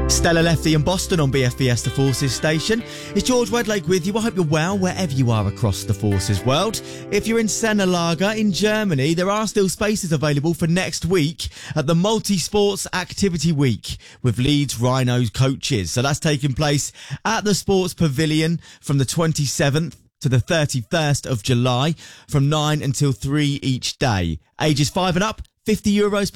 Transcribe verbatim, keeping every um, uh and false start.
Stella Lefty in Boston on B F B S The Forces station. It's George Wedlake with you. I hope you're well wherever you are across the Forces world. If you're in Senelager in Germany, there are still spaces available for next week at the Multi-Sports Activity Week with Leeds Rhinos coaches. So that's taking place at the Sports Pavilion from the twenty-seventh to the thirty-first of July from nine until three each day. Ages five and up, fifty euros per